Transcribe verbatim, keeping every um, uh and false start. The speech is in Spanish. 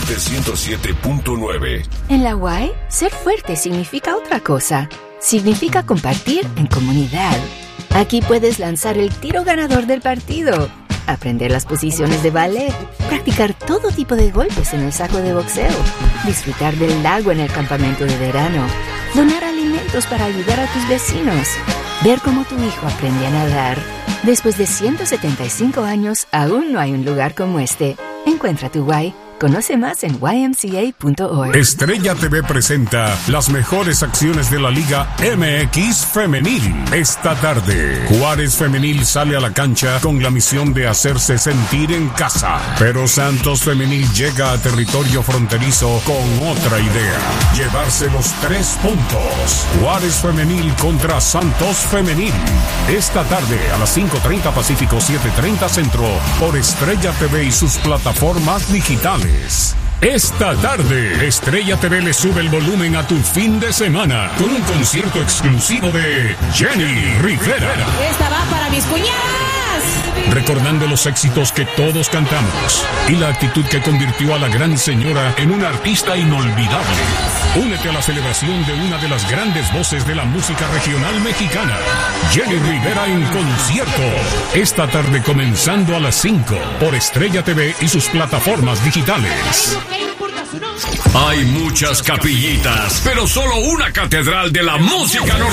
ciento siete punto nueve. En la U A E, ser fuerte significa otra cosa. Significa compartir en comunidad. Aquí puedes lanzar el tiro ganador del partido, aprender las posiciones de ballet, practicar todo tipo de golpes en el saco de boxeo, disfrutar del lago en el campamento de verano, donar alimentos para ayudar a tus vecinos, ver cómo tu hijo aprende a nadar. Después de ciento setenta y cinco años, aún no hay un lugar como este. Encuentra tu Y. Conoce más en Y M C A punto org. Estrella T V presenta las mejores acciones de la Liga M X Femenil. Esta tarde, Juárez Femenil sale a la cancha con la misión de hacerse sentir en casa. Pero Santos Femenil llega a territorio fronterizo con otra idea: llevarse los tres puntos. Juárez Femenil contra Santos Femenil. Esta tarde a las cinco treinta Pacífico, siete treinta Centro, por Estrella T V y sus plataformas digitales. Esta tarde, Estrella T V le sube el volumen a tu fin de semana con un concierto exclusivo de Jenny Rivera. Esta va para mis cuñadas. Recordando los éxitos que todos cantamos y la actitud que convirtió a la gran señora en una artista inolvidable. Únete a la celebración de una de las grandes voces de la música regional mexicana, Jenny Rivera en concierto. Esta tarde comenzando a las cinco por Estrella T V y sus plataformas digitales. Hay muchas capillitas, pero solo una catedral de la música norteamericana.